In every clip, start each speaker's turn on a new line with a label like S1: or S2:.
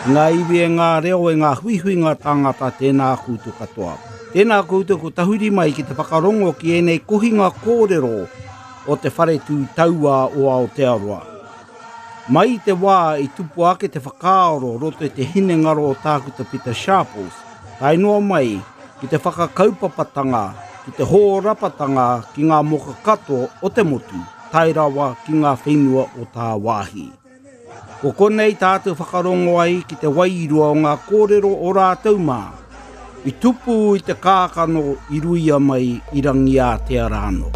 S1: Ngā iwi e ngā reo e ngā huihuinga tangata tēnā koutou katoa. Tēnā koutou ko tahuri mai ki te whakarongo ki enei kohinga kōrero o te whare tū taua o Aotearoa. Mai te wā I tupu ake te whakaoro roto e te hine ngaro o tākuta Peter Sharples, tai noa mai ki te whakakaupapatanga, ki te hōrapatanga ki ngā moka kato o te motu, tai rawa ki ngā whenua o tā wāhi. Ko konei tātou whakarongo ai ki te wairua o ngā kōrero o rātou mā, I tupu I te kākano I ruia mai I rangi a te arano.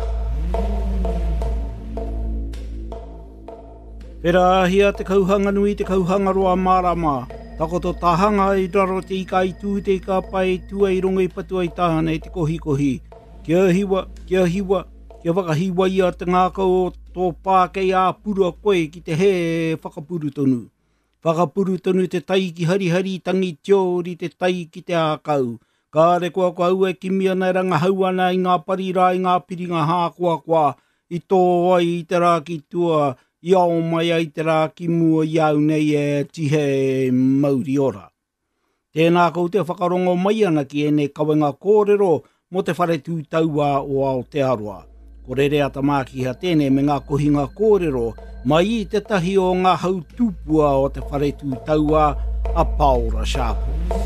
S1: Pera ahia te kauhanga nui te kauhanga roa marama. Takoto tahanga I raro te ika I tū te ika pai tua I rongo I patua I tāhana I te kohi. Kia hiwa, kia whakahiwa ia te ngākau o tō pākei a pura koe ki te he whakapuru tonu. Whakapuru tonu te tai ki harihari tangi tiori te tai ki te ākau. Kāre kua aue ki mia nei ranga hauana I ngā parira I ngā piringa hākua I tō ai I te rā ki tua I ao mai ai te rā ki mua iau nei e tihe mauri ora. Tēnā kou te whakarongo mai ana ki enei kawenga kōrero mo te whare tū taua o Aotearoa. Ko rere atamākiha tēnei me ngā kohinga kōrero mai I te tahi o ngā hau tūpua o te whare tū taua a Paula Sharples.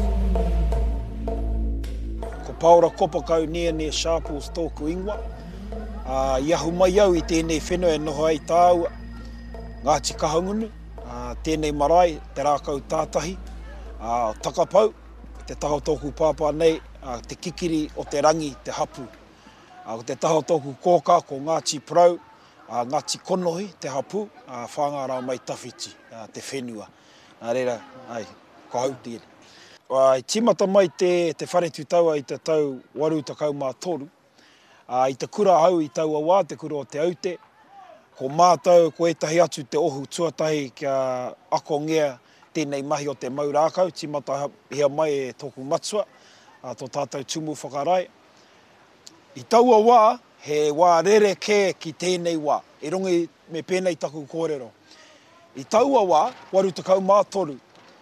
S2: Ko Paula kopakau ne Sharples tōku ingoa. Iahu mai au I tēnei whenua e noho ai tāua. Ngāti kahangunu, tēnei marae, te rākau tātahi, takapau, te taho tōku pāpā nei, te kikiri o te rangi, te hapu. Te taho tōku kōka ko Ngāti Prau, Ngāti Konohi, te hapu, whāngārau mai tawhiti, te whenua. Nā reira, ko hau tēne. Timata mai te whare tū taua I te tau 83, I te kura hau I taua wā, te kura o te aute, ko mātou, ko etahi atu te ohu tuatahi kia akongea tēnei mahi o te maurākau, timata hea mai e tōku matua, tō tātou tumu whakarai. I taua wā, he wā rere kē ki tēnei wā, e rongi me pēnei taku kōrero. I taua wā, 83,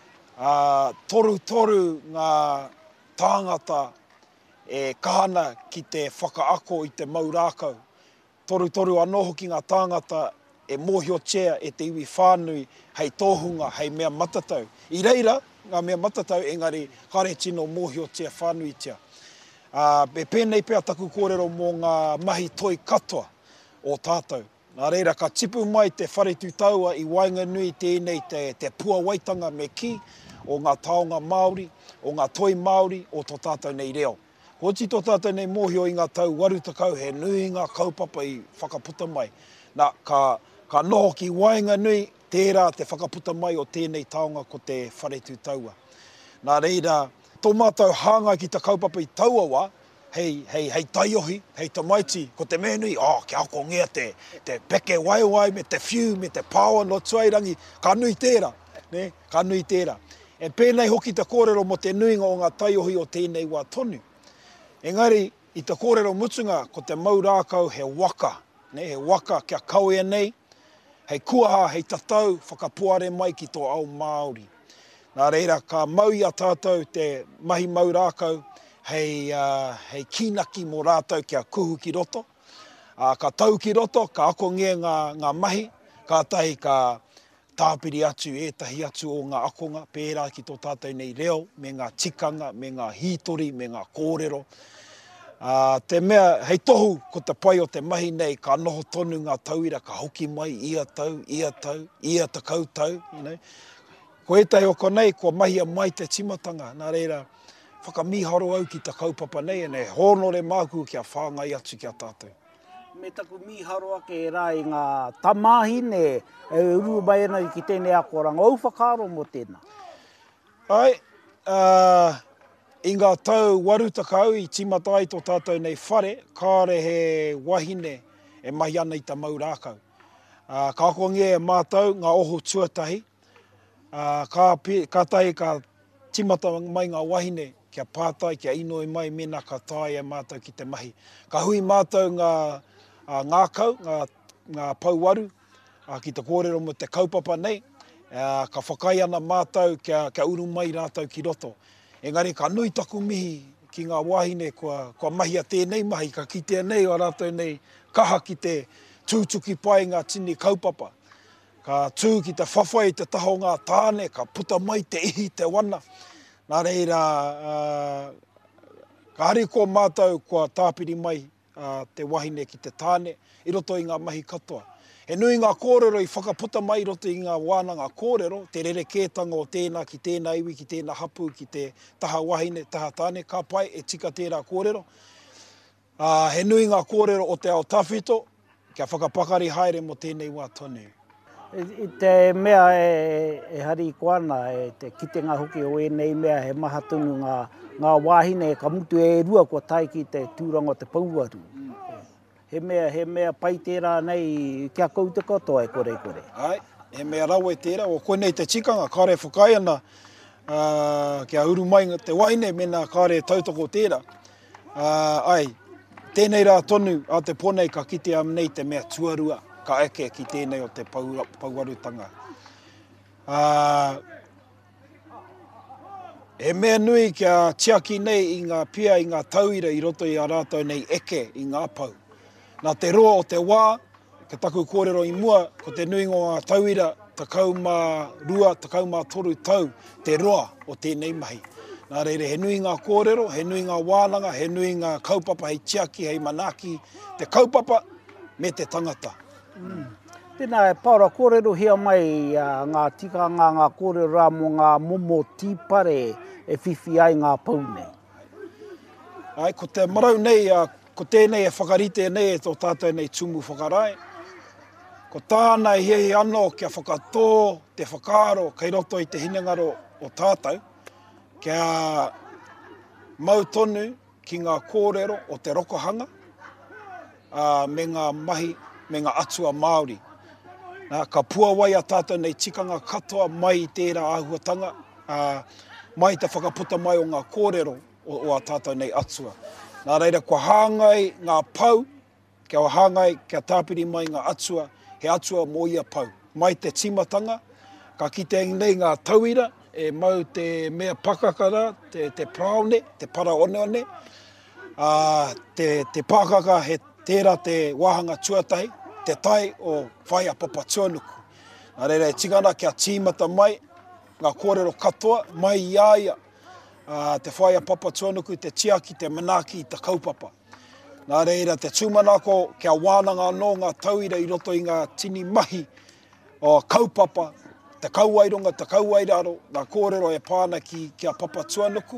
S2: toru ngā tāngata e kāna ki te whakaako I te maurākau. Toru anō hoki ngā tāngata e mōhiotia e te iwi whānui hei tōhunga, hei mea matatau. I reira, ngā mea matatau, engari kare tino mōhiotia whānuitia. Me pēnei pēr taku kōrero mō ngā mahi toi katoa o tātou. Nā reira, ka tipu mai te whare tū taua I Wainganui tēnei te pua waitanga me ki o ngā taonga Māori, o ngā toi Māori, o tō tātou nei reo. Ko ti tō tātou nei mōhio I ngā tau 80, he nui ngā kaupapa I whakaputa mai. Nā, ka noho ki Wainganui, tērā te whakaputa mai o tēnei taonga ko te whare tū taua. Nā reira, tō mātou hāngai ki te kaupapa I taua wā, hei taiohi, hei tamaiti, ko te menui, ki ako ngea te peke waiwai, me te whiu, me te pāua no tuairangi, ka nui tērā, ne? Ka nui tērā. E pēnei hoki te kōrero mo te nuinga o ngā taiohi o tēnei wā tonu. Engari, I te kōrero mutunga, ko te maurākau he waka, ne? He waka kia kauea nei, hei kuaha, hei tatau, whakapuare mai ki tō au Māori. Nā reira, ka mau I a tātou te mahi maurākau, hei kinaki mō rātou kia kuhu ki roto. Ka tau ki roto, ka ako ngē ngā mahi, ka tahi ka tāpiri atu, etahi atu o ngā akonga, pērā ki tō tātou nei reo, me ngā tikanga, me ngā hītori, me ngā kōrero. Te mea, hei tohu, ko te pai o te mahi nei, ka noho tonu ngā tauira, ka hoki mai, ia ta kautau, you know. Ko etahi o konei, ko mahia mai te timatanga, nā reira, whakamiharo au ki te kaupapa nei, e honore māku kia whāngai atu kia tātou.
S1: Me taku miharo ake rā I ngā tamāhine e uru mai ana ki tēnei akoranga. Au whakaro mo tēnā?
S2: Ai, I ngā tau 80 I timata ai tō tātou nei whare, kāre he wahine e mahi ana I ta maurākau. Ka ako nge mātou ngā oho tuatahi, ka tahi ka timata mai ngā wahine kia pātai, kia inoi mai mena ka tāia mātou ki te mahi. Ka hui mātou ngā kau, ngā pauaru, ki te kōrero mo te kaupapa nei, ka whakai ana mātou, kia uru mai rātou ki roto. Engari, ka nui taku mihi ki ngā wahine kua mahia tēnei mahi, ka kitea nei o rātou nei kaha ki te tūtuki pai ngā tini kaupapa. Ka tū ki te whawhai te taho ngā tāne, ka puta mai te ihi te wana. Nā reira, ka hariko mātou kua tāpiri mai te wahine ki te tāne, i roto i ngā mahi katoa. He nui ngā kōrero i whakaputa mai i roto i ngā wānanga kōrero, te rerekētanga o tēnā ki tēnā iwi, ki tēnā hapu, ki te taha wahine, taha tāne, ka pai e tika tērā kōrero. He nui ngā kōrero o te ao tawhito, kia whakapakari haere mo tēnei wā tonu.
S1: I te mea e hari koana, te kitenga hoki o enei mea, he maha tunu ngā wāhine, ka mutu e rua kua tai ki te tūranga o te pauaru. He mea pai tērā nei kia kou te katoa e kore.
S2: Ai, he mea rau e tērā, o koe nei te tikanga, kāre whakai ana, kia uru mai te waine, mena kāre tautoko tērā. Ai, tēnei rā tonu a te ponei ka kite am nei te mea tuarua, ka eke ki tēnei o te pauarutanga. He mea nui kia tiaki nei i ngā pia i ngā tauira i roto i a rātou nei eke i ngā pau. Nā te roa o te wā, ke taku kōrero i mua, ko te nui ngā tauira, takau mā rua, takau mā toru tau, te roa o tēnei mahi. Nā reire, he nui ngā kōrero, he nui ngā wānanga, he nui ngā kaupapa, hei tiaki, hei manaki, te kaupapa me te tangata.
S1: Tēnā e paura kōrero hea mai ngā tikanga, ngā kōrero rā mo ngā momo tīpare e whiwhi ai ngā pau nei.
S2: Ai, ko te marau nei, ko tēnei e whakarite nei e tō tātou nei tumu whakarai. Ko tāna e hehi anō kia whakatō te whakaaro kei roto i te hinengaro o tātou, kia mau tonu ki ngā kōrero o te rokohanga, me ngā mahi, me ngā atua Māori. Ka puawai a tātou nei tikanga katoa mai i tērā āhuatanga, mai te whakaputa mai o ngā kōrero o a tātou nei atua. Nā reira, kua hāngai ngā pau, kia hāngai, kia tāpiri mai ngā atua, he atua mō ia pau. Mai te timatanga, ka kite nei ngā tauira, e mau te mea pakakara, te praone, te para one, te pakaka he tērā te wāhanga tuatahi, te tai o whaia papa tuanuku. Nā reira, e tingana kia tīmata mai, ngā kōrero katoa, mai i aia, te whaia papa tuanuku, te tiaki, te manaki, te kaupapa. Nā reira, te tūmanako kia wānanga anō ngā tauira i roto i ngā tini mahi o kaupapa, te kauaironga, te kauairaro, ngā kōrero e pāna kia papa tuanuku,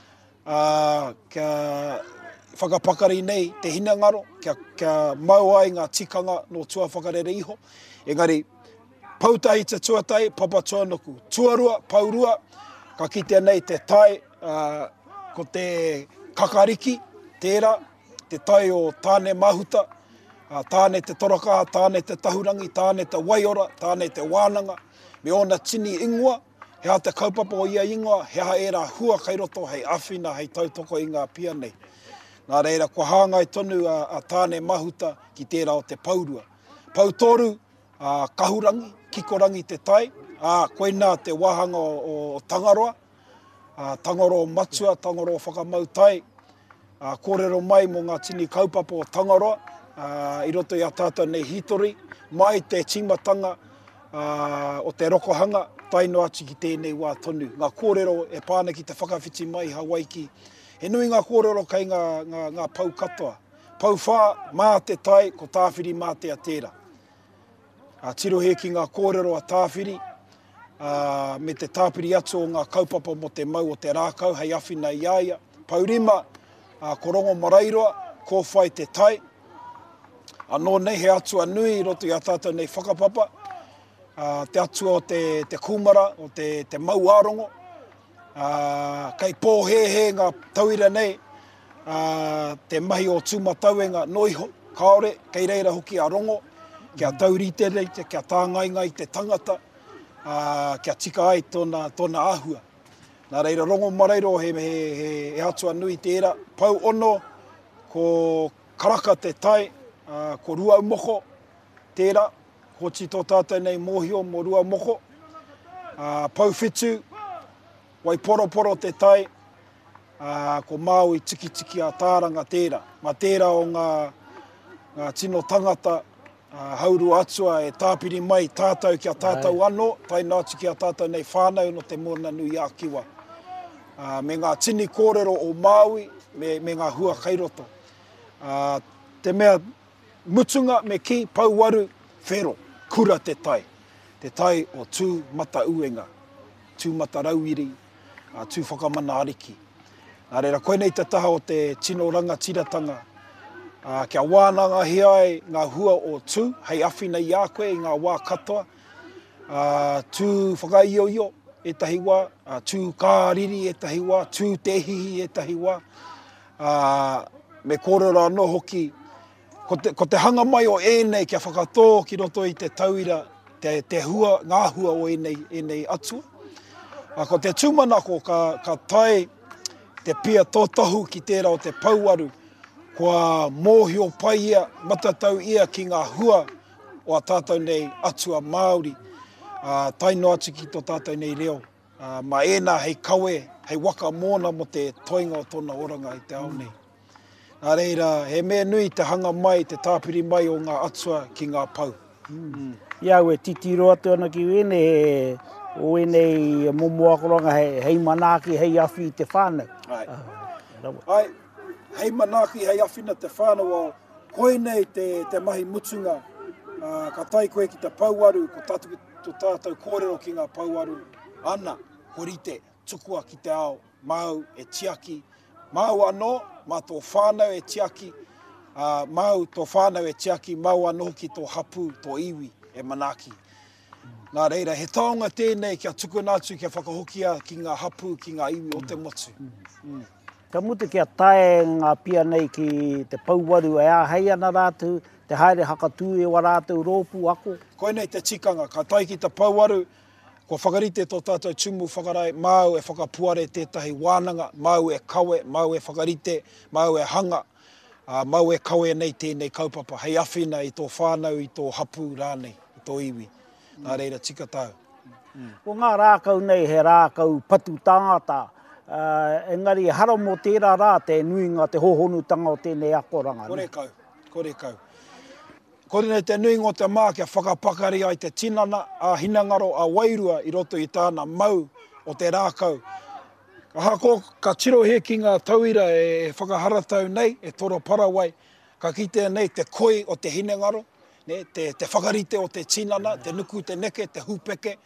S2: kia whakapakari nei te hinangaro, kia mau ai ngā tikanga no tua whakarere iho. Engari, pautahi te tuatai, papa tuanuku, tuarua, paurua, ka kite nei te tai, ko te kakariki, tērā, te tai o tāne mahuta, tāne te toraka, tāne te tahurangi, tāne te waiora, tāne te wānanga, me ona tini ingoa, hea te kaupapa o ia ingoa, hea era hua kai roto, hei awhina, hei tautoko i ngā pia nei. Nā reira, kua hāngai tonu a tāne mahuta ki tērā o te paurua. Pautoru, kahurangi, kikorangi te tai, koina te wāhanga o Tangaroa, Tangaroa matua, Tangaroa whakamautai, kōrero mai mo ngā tini kaupapa o Tangaroa, i roto i a tātou nei hitori, mai te timatanga o te rokohanga, taino atu ki tēnei wā tonu. Ngā kōrero e pāna ki te whakawhiti mai Hawaii ki. He nui ngā kōrero kai ngā pau katoa. Pau whā, mā te tai, ko tāwhiri mā te atera. Tirohe ki ngā kōrero a tāwhiri, me te tāpiri atu o ngā kaupapa mo te mau o te rākau, hei awhina i aia. Paurima, ko rongo marairoa, ko whai te tai. Anō nei he atua nui i roto i a tātou nei whakapapa. Te atua o te kumara, o te mau ārongo. Kei pōhehe ngā tauira nei, te mahi o tūmatauenga noiho, kaore, kei reira hoki a rongo, kia taurite reite, kia tāngaingai te tangata, kia tika ai tōna āhua. Nā reira rongo marairo he atua nui tērā. Pau ono, ko karaka te tai, ko rua umoko tērā, hoci tō tātou nei mōhio mo rua umoko. Pauwhitu, Waiporoporo te tai, ko Māui tiki tiki a Tāranga tērā. Ma tērā o ngā tino tangata hauru atua e tāpiri mai tātou ki a tātou anō, tai nātu ki a tātou nei whānau no te Moana Nui a Kiwa. Me ngā tini kōrero o Māui, me ngā hua kairoto. Te mea mutunga me ki pauwaru whero, kura te tai. Te tai o tū mata uenga, tū mata rauiri, tū whakamana ariki. Nā reira, koe nei te taha o te tino ranga tiratanga. Kia wānanga hiai ngā hua o tū, hei awhina i a koe i ngā wā katoa. Tū whakaioio e tahi wā, tū kāriri e tahi wā, tū tehihi e tahi wā. Me kōrero anō hoki, ko te hanga mai o ēnei kia whakatō ki roto i te tauira, te hua, ngā hua o ēnei atua. Ko te tūmanako ka tai te pia tōtahu ki tērā o te pauaru, kua mōhio pai ia, matatau ia ki ngā hua o a tātou nei atua Māori. Taino atu ki tō tātou nei reo. Ma ēnā hei kawe, hei waka mōna mo te toinga o tōna oranga i te ao nei. Nā reira, he mea nui te hanga mai, te tāpiri mai o ngā atua ki ngā pau.
S1: Iau e titiro atu ana ki wene, o enei momoakoronga hei manaki, hei awhi te whānau.
S2: Ai, hei manaki, hei awhina te whānau, koe nei te mahi mutunga, ka tai koe ki te pauaru, ko tātou kōrero ki ngā pauaru, ana, korite, tukua ki te ao, mau e tiaki, mau anō, ma tō whānau e tiaki, mau tō whānau e tiaki, mau anō ki tō hapu, tō iwi, e manaki. Nā reira, he taonga tēnei kia tuku nātu, kia whakahokia ki ngā hapu, ki ngā iwi o te motu.
S1: Ka mutu kia tae ngā pia nei ki te pauwaru e a hei ana rātu, te haere hakatū e wa rātu rōpu ako.
S2: Koe nei te tikanga, ka tai ki te pauwaru, ko whakarite tō tātou tumu whakarai, māu e whakapuare tētahi wānanga, māu e kawe, māu e whakarite, māu e hanga, māu e kawe nei tēnei kaupapa, hei awhina i tō whānau, i tō hapu rānei, i tō iwi. Nā reira, tika tau.
S1: Ko ngā rākau nei, he rākau patu tāngata, engari hara mō tērā rā te nuinga, te hohonutanga o tēnei akoranga.
S2: Kore kau. Kore nei te nuinga o te mā kia whakapakari ai te tinana, a hinangaro, a wairua i roto i tāna mau o te rākau. Ka hako, ka tiro he ki ngā tauira e whakaharatau nei, e toro parawai, ka kite nei te koi o te hinangaro, te whakarite o te tinana, te nuku, te neke, te hupeke,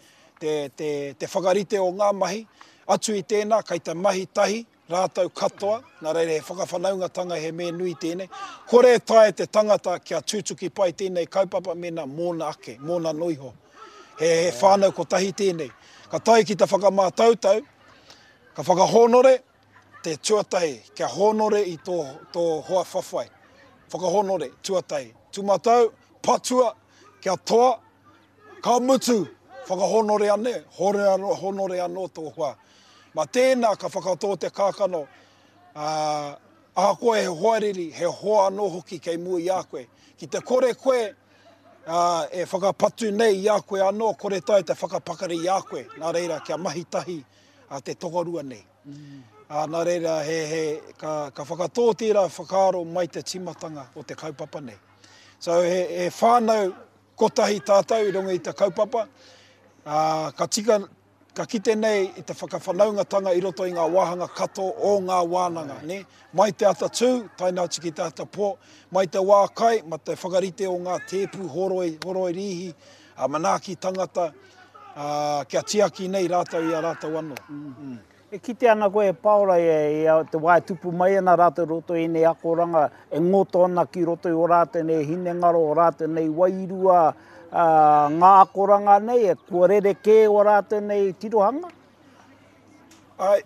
S2: te whakarite o ngā mahi. Atu i tēnā, kai te mahi tahi, rātau katoa, nā reire he whakawhanaungatanga he mea nui tēnei. Kore tae te tangata kia tūtuki pai tēnei kaupapa mena mōna ake, mōna noiho. He whānau ko tahi tēnei. Ka tai ki te whakamātautau, ka whakahonore, te tuatahi, kia honore i tō hoa whawhai. Whakahonore, tuatahi. Tumatau, patua, kia toa, ka mutu, whakahonore ane, honore anō tō hoa. Ma tēnā ka whakatō te kākano, aha koe he hoariri, he hoa anō hoki kei mua i a koe. Ki te kore koe, e whakapatu nei i a koe anō, kore tai te whakapakari i a koe. Nā reira, kia mahi tahi te tokarua nei. Nā reira, ka whakatō tira whakaaro mai te timatanga o te kaupapa nei. So he whānau kotahi tātou i runga i te kaupapa, ka kite nei i te whakawhanaungatanga i roto i ngā wāhanga kato o ngā wānanga. Ne? Mai te ata tū, tainau tiki te ata pō, mai te wā kai, ma te whakarite o ngā tēpū horoi rihi, manaki tangata, kia tiaki nei rātau i a rātau anō.
S1: E kite ana koe Paula te wai tupu mai ana rātou roto i nei akoranga, e ngoto ana ki roto i o rātou nei hinengaro, o rātou nei wairua, ngā akoranga nei, e kua rereke o rātou nei tirohanga?
S2: Ai,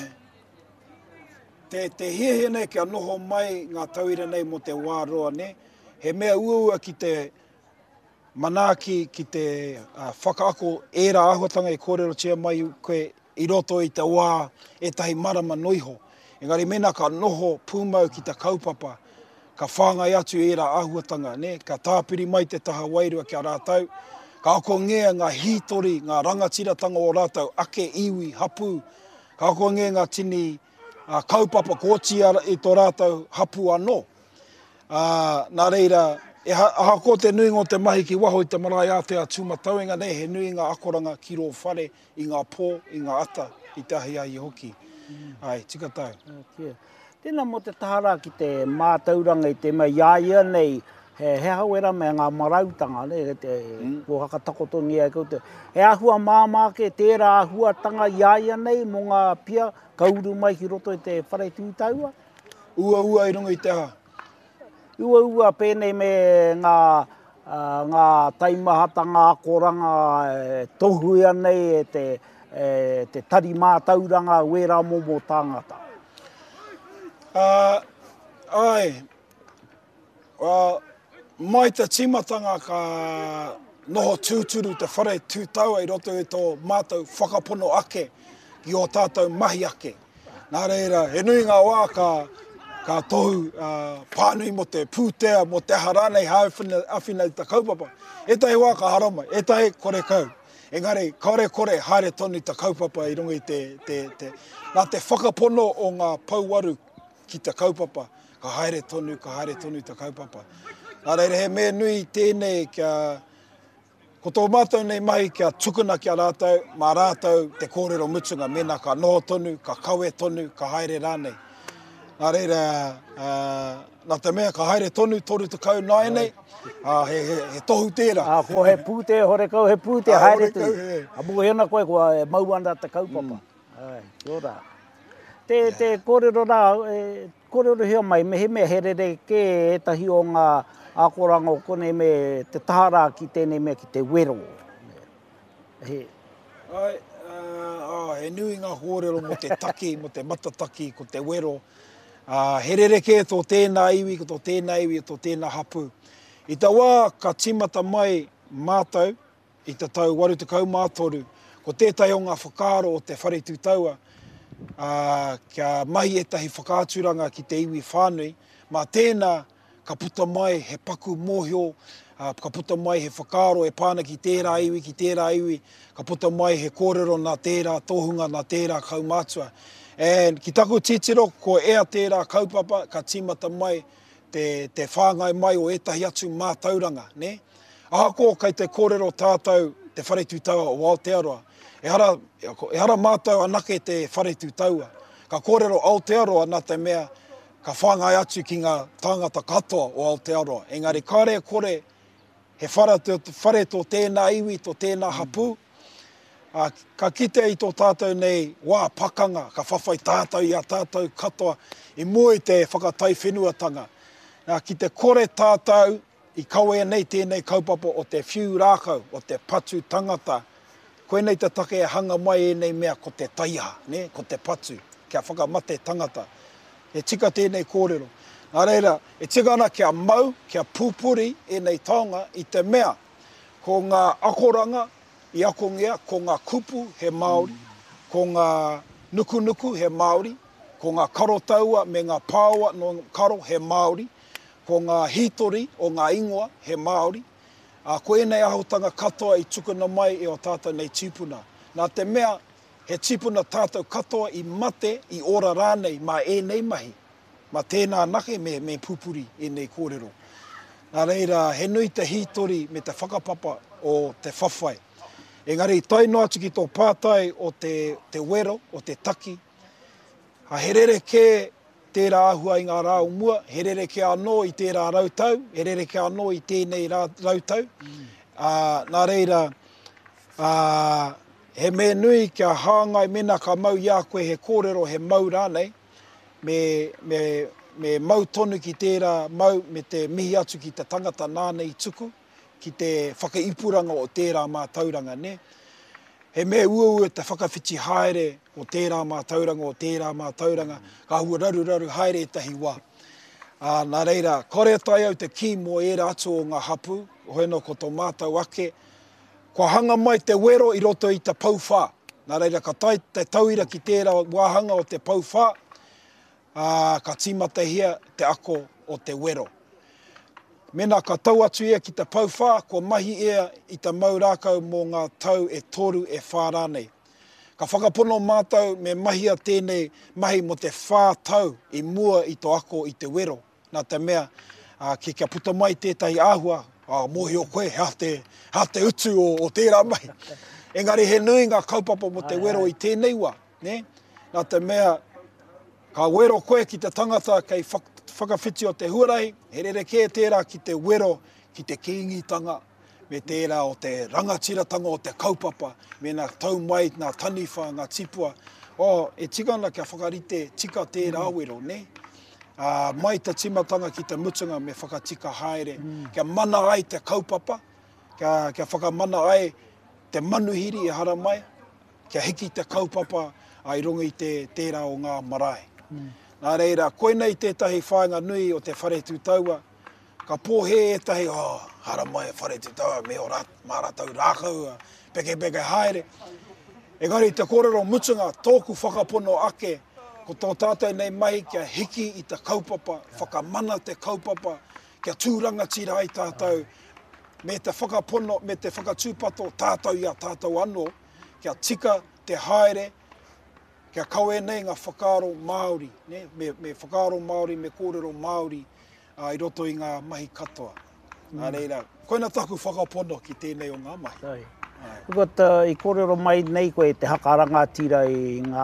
S2: te hehe nei kia noho mai ngā tauira nei mo te wāroa ne, he mea uaua ki te manaki, ki te whakaako ērā ahotanga i kōrero tia mai koe i roto i te wā e tahi marama noiho. Engari mena ka noho pūmau ki te kaupapa, ka whāngai atu e rā āhuatanga, ne? Ka tāpiri mai te taha wairua kia rātau, Ka ako ngea ngā hītori, ngā rangatiratanga o rātou, ake, iwi, hapu. Ka ako ngea ngā tini kaupapa kōtia i tō rātou hapu anō. Nā reira, aha ko te nui ngō te mahi ki waho i te marae Aotea tūmatauenga nei, he nui ngā akoranga ki rō whare, i ngā pō, i ngā ata, i te ahi ai hoki. Ai, tika tau.
S1: Tēnā mo te tahara ki te mātauranga i te mai iaia nei, he hauera me ngā marautanga, ko hakatakotongi ai koutou. He ahua māmake, tērā ahua tanga iaia nei mo ngā pia, kauru mai ki roto i te whare tūtaua?
S2: Ua i runga i te aha.
S1: Ua pēnei me ngā taimahata, ngā koranga, tohuia nei te tari mātauranga, wera momo tāngata.
S2: Mai te timatanga ka noho tūturu te whare tūtaua i roto i tō mātou whakapono ake ki o tātou mahi ake. Nā reira, he nui ngā wā ka tohu pānui mo te pūtea, mo te haranei hawhina i ta kaupapa. E tahi wā ka haramai, e tahi kore kau. Engari, kore haere tonu i ta kaupapa i runga i nā te whakapono o ngā pauwaru ki te kaupapa, ka haere tonu i ta kaupapa. Nā reira, he mea nui tēnei ko tō mātou nei mahi kia tukuna ki a rātou, mā rātou te kōrero mutunga, mena ka noho tonu, ka kawe tonu, ka haere rānei. Nā reira, nā te mea ka haere tonu, toru te kau nai nei, he tohu tērā.
S1: Ko he pūte, hore kau he pūte, haere tu. Abu hena koe kua mauanda te kaupapa. Kia ora. Te kōrero rā, kōrero hea mai, me he mea herere ke etahi o ngā akoranga o kone me te tahara ki tēnei mea ki te wero. He
S2: nui ngā kōrero mo te taki, mo te matataki, ko te wero. Herere ke tō tēnā iwi, ko tō tēnā iwi, tō tēnā hapu. I tā wā ka timata mai mātou, i te tau 80 ko tētai o ngā whakaaro o te whare tūtaua, kia mahi etahi whakaaturanga ki te iwi whānui, mā tēnā ka puta mai he paku mōhio, ka puta mai he whakaaro e pāna ki tērā iwi, ka puta mai he kōrero nā tērā tohunga, nā tērā kaumātua. And ki taku titiro, ko ea tērā kaupapa, ka timata mai te whāngai mai o etahi atu mātauranga, ne? Ahako kai te kōrero tātou te whare tūtaua o Aotearoa. E hara mātou anake te whare tūtaua. Ka kōrero Aotearoa nā te mea, ka whāngai atu ki ngā tāngata katoa o Aotearoa. Engari, kare kore, he whare tō tēnā iwi, tō tēnā hapu, ka kite i tō tātou nei wā pakanga, ka whawhai tātou i a tātou katoa, i mua i te whakatai whenuatanga. Ki te kore tātou, i kaue nei tēnei kaupapa o te whiu rākau, o te patu tangata, koe nei te take e hanga mai e nei mea ko te taiha, ne? Ko te patu, kia whakamate tangata. E tika tēnei kōrero. Nā reira, e tika ana kia mau, kia pūpuri e nei taonga i te mea, ko ngā akoranga, i akongea, ko ngā kupu he Māori, ko ngā nukunuku he Māori, ko ngā karotaua me ngā pāua no karo he Māori, ko ngā hītori o ngā ingoa he Māori, ko enei ahotanga katoa i tukuna mai e o tātou nei tipuna. Nā te mea, he tipuna tātou katoa i mate i ora rānei mā e nei mahi, mā tēnā nake me pupuri e nei kōrero. Nā reira, he nui te hītori me te whakapapa o te whawhai. Engari, taino atu ki tō pātai o te wero, o te taki. Herere ke tērā ahua i ngā rā o mua, herere ke anō i tērā rautau, herere ke anō i tēnei rautau. Nā reira, he me nui kia hāngai mena ka mau ia koe he kōrero he mau rānei, me mau tonu ki tērā mau me te mihi atu ki te tangata nānei tuku, ki te whakaipuranga o tērā mātauranga, ne? He mea ua te whakawhiti haere o tērā mātauranga, ka hua raru haere etahi wā. Nā reira, kore tai au te ki mo e atu o ngā hapu, hoeno ko tō mātau ake, kua hanga mai te wero i roto i te pauwhā. Nā reira, ka tai te tauira ki tērā wāhanga o te pauwhā, ka timata hia te ako o te wero. Mena ka tau atu ia ki te pauwha, ko mahi ia i te maurākau mō ngā tau e toru e whārānei. Ka whakapono mātou me mahi a tēnei mahi mo te whātau i mua i tō ako i te wero. Nā te mea, ki kia puta mai tētahi āhua, mōhi o koe, ha te utu o tērā mai. Engari he nui ngā kaupapa mo te wero i tēnei wā. Ne? Nā te mea, ka wero koe ki te tangata kei whakawhiti o te huarahi, he rereke tērā ki te wero, ki te kiingitanga, me tērā o te rangatiratanga o te kaupapa, me nā tau mai, nā taniwha, ngā tipua. E tikana kia whakarite tika tērā wero, ne? Mai te timatanga ki te mutunga me whakatika haere. Kia mana ai te kaupapa, kia whakamana ai te manuhiri e hara mai, kia hiki te kaupapa ai runga i tērā o ngā marae. Nā reira, koe nei tētahi whāinga nui o te wharetu taua, ka pōhe e tahi, hara mai e wharetu taua, me o māratau rākau, peke haere. Engari te kōrero mutunga, tōku whakapono ake, ko tō tātou nei mai kia hiki i te kaupapa, whakamana te kaupapa, kia tūranga tira ai tātou, me te whakapono, me te whakatūpato tātou ia tātou anō, kia tika te haere, kia kaue nei ngā whakaaro Māori, ne? Me whakaaro Māori, me kōrero Māori, i roto i ngā mahi katoa. Nā reira, koina taku whakapono ki tēnei o ngā mahi.
S1: I kōrero mai nei koe te hakaranga tira i ngā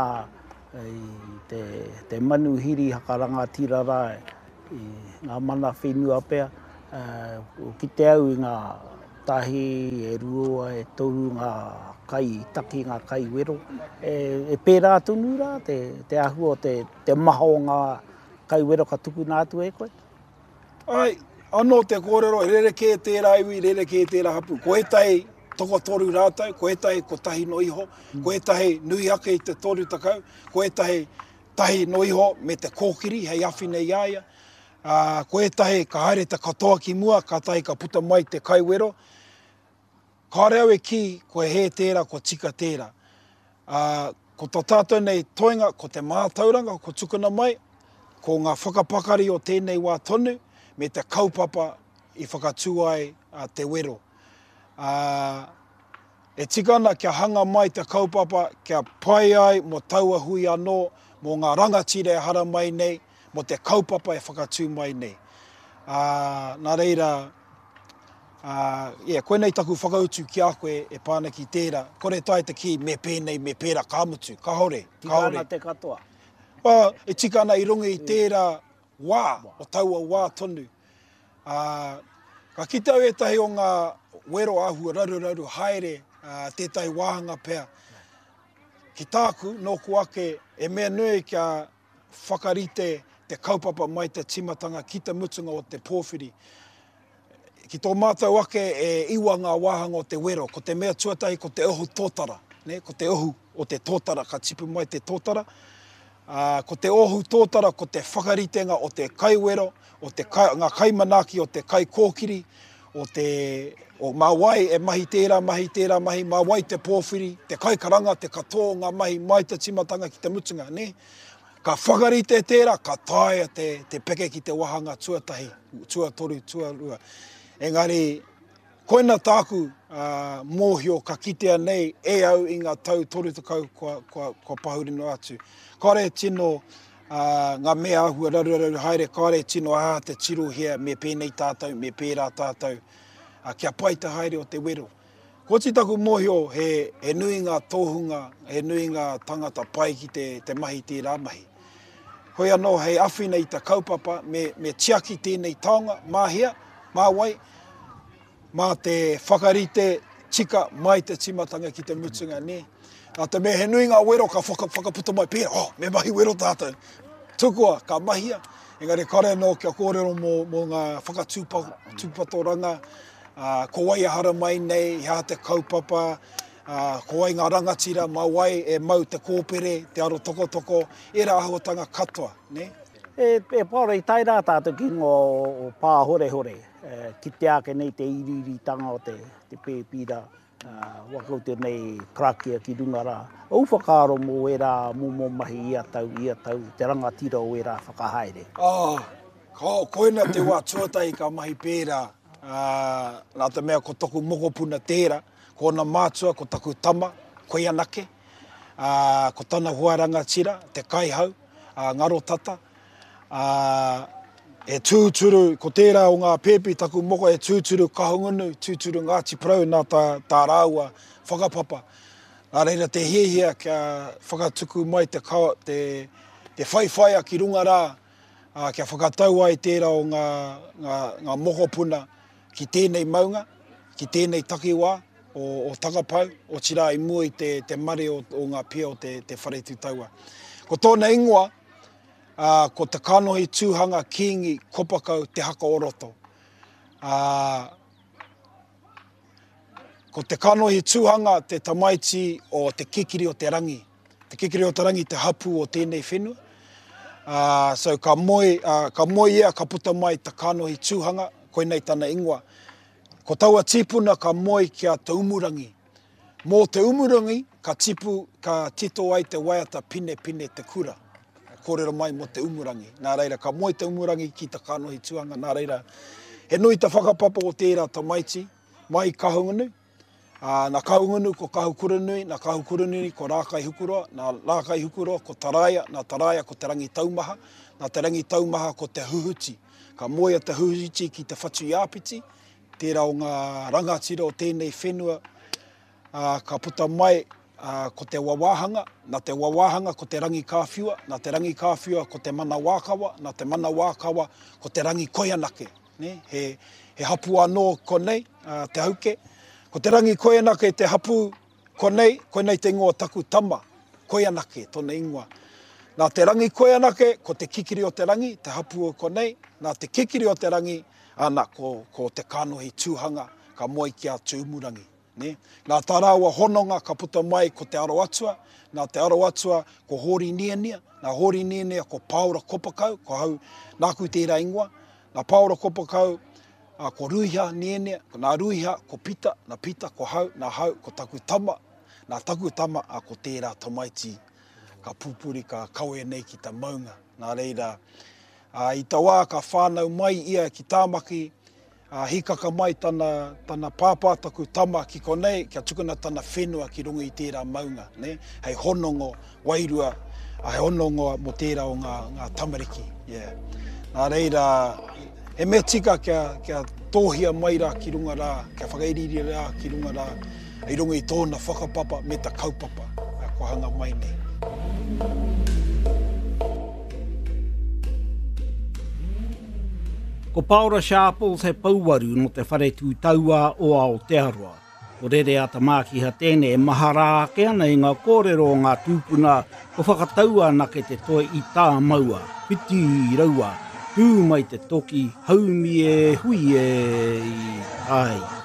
S1: te manuhiri hakaranga tira rā i ngā mana whenua pea. Ki te au i ngā tahi, e rua, e toru ngā kai, taki ngā kai wero. E pērā tunu rā, te ahua o te maha o ngā kai wero ka tuku nātu e koe?
S2: Ai, anō te kōrero, rereke tērā iwi, rereke tērā hapu. Ko etahi toko toru rātou, ko etahi ko tahi no iho, ko etahi nui ake i te toru takau, ko etahi tahi no iho me te kōkiri, hei awhine iaia. Ko etahi ka haere te katoa ki mua, ka tahi ka puta mai te kai wero. Ka reo e ki, ko he tērā, ko tika tērā. Ko tā tātou nei toinga, ko te mātauranga, ko tukuna mai, ko ngā whakapakari o tēnei wā tonu, me te kaupapa i whakatū ai te wero. E tikana kia hanga mai te kaupapa, kia pai ai mo taua hui anō, mo ngā rangatira e hara mai nei, mo te kaupapa e whakatū mai nei. Nā reira, koe nei taku whakautu ki a koe e pāna ki tērā. Kore tai te ki me pēnei, me pērā kāmutu. Ka hore.
S1: Tikana te katoa.
S2: E tikana i runga i tērā wā, o taua wā tonu. Ka kitau e tahi o ngā wero ahua raru haere, tētai wāhanga pea. Ki tāku, nōku ake, e mea nui kia whakarite te kaupapa mai te timatanga ki te mutunga o te pōwhiri. Ki tō mātou ake e iwa ngā wāhanga o te wero, ko te mea tuatahi ko te ohu tōtara, ne? Ko te ohu o te tōtara, ka tipu mai te tōtara. Ko te ohu tōtara, ko te whakaritenga o te kaiwero, o ngā kaimanaki o te kai kōkiri, o mawai e mahi tērā, mawai te pōwhiri, te kaikaranga, te katoa ngā mahi mai te timatanga ki te mutunga, ne? Ka whakarite tērā, ka taia te peke ki te wahanga tuatahi, tuatoru, tuarua. Engari, koina tāku mōhio ka kitea nei e au i ngā tau toru takau kua pahurino atu. Kare tino ngā mea ahua raru haere, kare tino te tiro hea me pēnei tātou, me pērā tātou, kia pai te haere o te wero. Ko ti taku mōhio he nui ngā tōhunga, he nui ngā tangata pai ki te mahi tērā mahi. Hoi anō hei awhina i te kaupapa, me tiaki tēnei taonga, māhia, māwai, mā te whakarite tika mai te timatanga ki te mutunga, ne? Nā te mea he nui ngā wero ka whakaputa mai pēra, me mahi wero tātou. Tukua, ka mahia. Engari kare no kia kōrero mō ngā whakatūpatoranga, ko wai hara mai nei, hea te kaupapa, ko wai ngā rangatira, mawai e mau te kōpere, te aro tokotoko, e rā ahuatanga katoa, ne?
S1: E pāra i tai rā tātou ki ngō pā hore, ki te ake nei te iriritanga o te pēpira, wakau te nei krakia ki runga rā. Au whakaaro mō e rā mō mahi ia tau, te rangatira o e rā whakahaere.
S2: Koina te wā tuatai ka mahi pērā. Nā te mea ko toku mokopuna tērā, ko na mātua, ko taku tama, koe anake, ko tana huaranga tira, te kaihau, ngaro tata. E tūturu, ko tērā o ngā pēpi taku moko, e tūturu kahungunu, tūturu Ngāti Porou, nā tā rāua whakapapa. Nā reira te hiehia kia whakatuku mai te whaiwhaia ki runga rā, kia whakatau ai tērā o ngā mokopuna ki tēnei maunga, ki tēnei takiwā, o takapau, o tira i mua i te mare o ngā pia o te whare tūtaua. Ko tōna ingoa, ko te kanohi tūhanga kingi kopakau te haka oroto. Ko te kanohi tūhanga te tamaiti o te kikiri o te rangi. Te kikiri o te rangi te hapu o tēnei whenua. So ka moe ia ka puta mai te kanohi tūhanga, koinei tana ingoa. Ko taua tipuna ka moe kia te umurangi. Mō te umurangi, ka tito ai te waiata pine te kura. Kōrero mai mo te umurangi. Nā reira, ka moe te umurangi ki te kanohi tūhanga. Nā reira, he nui te whakapapa o tērā tamaiti, mai kahungunu. Nā kahungunu ko kahu kuranui, nā kahu kuranui ko rākai hukuroa, nā rākai hukuroa ko taraia, nā taraia ko te rangi taumaha, nā te rangi taumaha ko te huhuti. Ka moea te huhuti ki te whatu iāpiti, tērā o ngā rangatira o tēnei whenua, ka puta mai ko te wawahanga, nā te wawahanga ko te rangi kāwhiua, nā te rangi kāwhiua ko te mana wākawa, nā te mana wākawa ko te rangi koianake. He hapu anō konei, te hauke. Ko te rangi koianake te hapu konei, koinei te ingoa taku tama, koianake, tōna ingoa. Nā te rangi koianake, ko te kikiri o te rangi, te hapu o konei, nā te kikiri o te rangi, ko te kanohi tūhanga, ka moe kia te umurangi. Nā tā rāua hononga ka puta mai ko te aro atua, nā te aro atua ko hori niania, nā hori niania ko paura kopakau, ko hau nāku tērā ingoa, nā paura kopakau, ko ruiha nienia, ko nā ruiha ko pita, nā pita ko hau, nā hau ko taku tama, nā taku tama ko tērā tamaiti, ka pupuri, ka kaue nei ki ta maunga. Nā reira, i tā wā ka whānau mai ia ki tāmaki, hikaka mai tana pāpā taku tama ki konei, kia tukuna tana whenua ki runga i tērā maunga. Hei honongo wairua, hei honongo mo tērā o ngā tamariki. Nā reira, he mea tika kia tōhia mai rā ki runga rā, kia whakairiri rā ki runga rā, i runga i tōna whakapapa me ta kaupapa, ko hanga mai nei.
S1: Ko Paura Sharples he pauaru no te whare tūtaua o Aotearoa. Ko rere ata mākiha tēne e maharā ake ana i ngā kōrero o ngā tūpuna ko whakataua nake te toe i tā maua, piti i raua, tū mai te toki, haumi e hui e i ai.